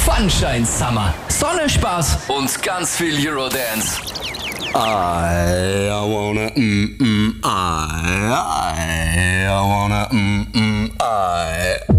Funshine Summer. Sonne, Spaß und ganz viel Eurodance. I wanna, I wanna, I.